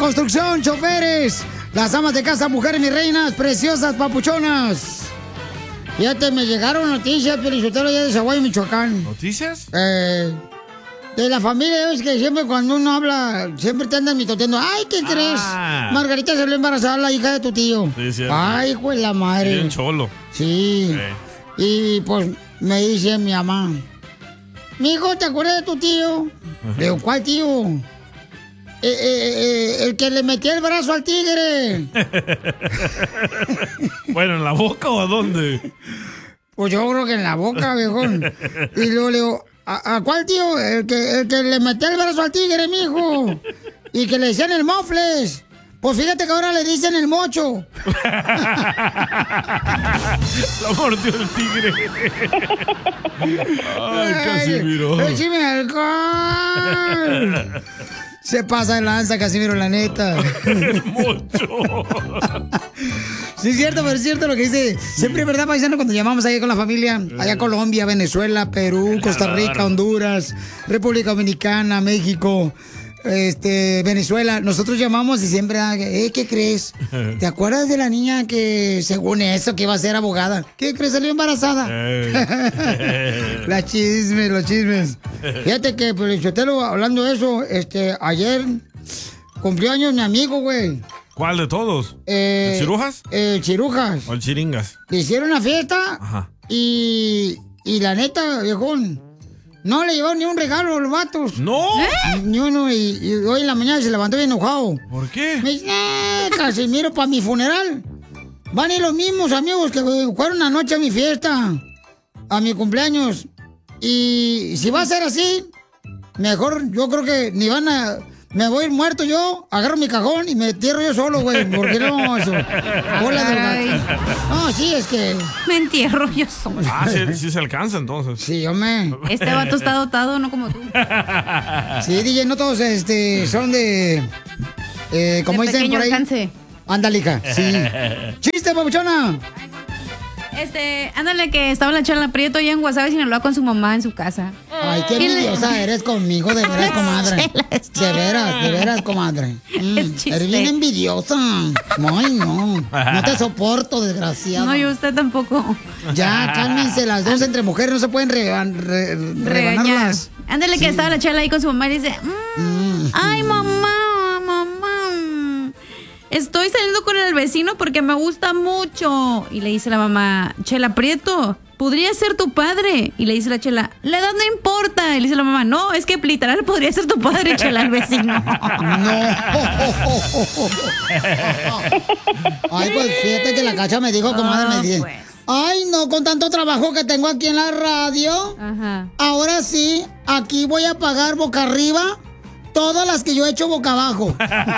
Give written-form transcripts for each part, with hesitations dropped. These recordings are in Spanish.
construcción, choferes, las amas de casa, mujeres, mis reinas, preciosas, papuchonas. Fíjate, me llegaron noticias, Piolichotelo, ya de Zaguayo, Michoacán. ¿Noticias? De la familia, es que siempre cuando uno habla, siempre te andan mitoteando. Ay, ¿qué crees? Margarita se le embarazada la hija de tu tío. Sí, cierto. Ay, hijo de la madre. Bien cholo. Sí. Y pues me dice mi mamá, mijo, ¿te acuerdas de tu tío? Le digo, ¿cuál tío? El que le metía el brazo al tigre. Bueno, ¿en la boca o a dónde? Pues yo creo que en la boca, viejón. Y luego le digo, ¿a cuál tío? El que le metía el brazo al tigre, mijo. Y que le decían el mofles. Pues fíjate que ahora le dicen el mocho. Lo mordió el tigre. Ay, Casimiro. ¡Échame alcohol! Se pasa de lanza, Casimiro, la neta. El mocho. Sí, es cierto, pero es cierto lo que dice. Siempre, ¿verdad, paisano? Cuando llamamos allá con la familia, allá Colombia, Venezuela, Perú, Costa Rica, Honduras, República Dominicana, México, Venezuela, nosotros llamamos y siempre, ¿qué crees? ¿Te acuerdas de la niña que, según eso, que iba a ser abogada? ¿Qué crees? Salió embarazada. Los chismes. Fíjate que, Piolichotelo, hablando de eso, ayer cumplió años mi amigo, güey. ¿Cuál de todos? ¿El Chirujas? El Chirujas. ¿O el Chiringas? Le hicieron una fiesta. Ajá. Y la neta, viejón, no le llevaron ni un regalo a los vatos. ¿No? Ni uno. Y hoy en la mañana se levantó bien enojado. ¿Por qué? Me dice, Casimiro, para mi funeral van a ir los mismos amigos que fueron anoche a mi fiesta, a mi cumpleaños. Y si va a ser así, mejor yo creo que ni van a... Me voy a ir muerto yo, agarro mi cajón y me entierro yo solo, güey. Porque no, eso. Bola de gato. No, sí, es que... Me entierro yo solo. Sí se alcanza entonces. Sí, hombre. Este vato está dotado, no como tú. Sí, DJ, no todos son de... como de dicen por ahí. alcance. Ándale, hija. Sí. ¡Chiste, papuchona! Ándale, que estaba la Chela Prieto allá en Guasave, Sinaloa, con su mamá en su casa. Ay, qué envidiosa eres conmigo, de veras, comadre. De veras, comadre. Eres bien envidiosa. Ay, no. No te soporto, desgraciado. No, yo usted tampoco. Ya, cálmense las dos, entre mujeres no se pueden rebanarlas. Ándale, que estaba la Chela ahí con su mamá y dice, ay, mamá. Estoy saliendo con el vecino porque me gusta mucho. Y le dice la mamá, Chela Prieto, podría ser tu padre. Y le dice la Chela, la edad no importa. Y le dice la mamá, no, es que literal podría ser tu padre, Chela, el vecino. No. Ay, pues fíjate que la Cacha me dijo, comadre, me dice, pues. ay, no, con tanto trabajo que tengo aquí en la radio. Ajá. Ahora sí, aquí voy a pagar boca arriba todas las que yo he hecho boca abajo.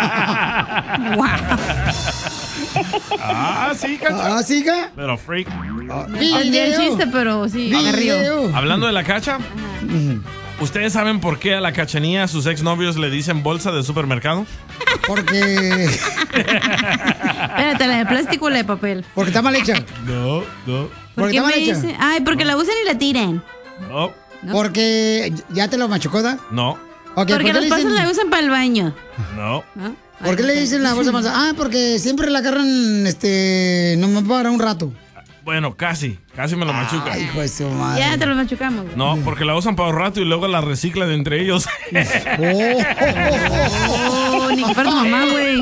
Sí, Cacha. ¿Sí, Cacha? Pero freak. Olvidé el chiste, pero sí, me río. Hablando de la Cacha, ¿ustedes saben por qué a la Cachanía sus exnovios le dicen bolsa de supermercado? Porque... Espérate, ¿la de plástico o la de papel? Porque está mal hecha. No. ¿Por qué me dice? Ay, porque la usan y la tiran. No. Porque... ¿Ya te lo machucó, da? No. Okay, porque los pasos la usan para el baño. No. ¿Por qué le dicen la bolsa falsa? Ah, porque siempre la agarran, no me para un rato. Bueno, casi me lo machuca. Ay, hijo de su madre. Ya te lo machucamos. Güey. No, porque la usan para un rato y luego la reciclan entre ellos. Ni que para tu mamá, güey.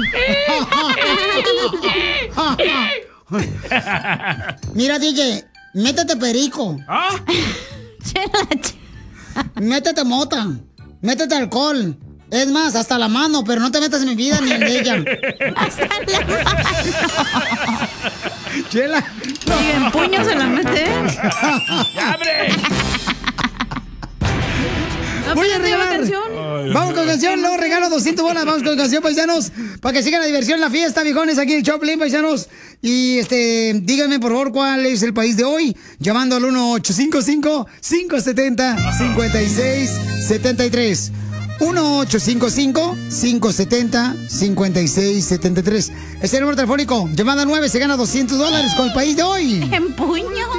Mira, DJ, métete perico. Métete mota. Métete alcohol. Es más, hasta la mano, pero no te metas en mi vida ni en ella. Hasta la mano. Chela. Y en puño se la mete. ¡Ya, abre! Voy a regalar. Vamos con canción, luego regalo 200 bolas. Vamos con canción, paisanos, para que siga la diversión en la fiesta, viejones, aquí en Choplin, paisanos. Y díganme, por favor, cuál es el país de hoy, llamando al 1-855-570-5673. 1-855-570-5673. Es el número telefónico. Llamada 9, se gana $200 con el país de hoy. En puño.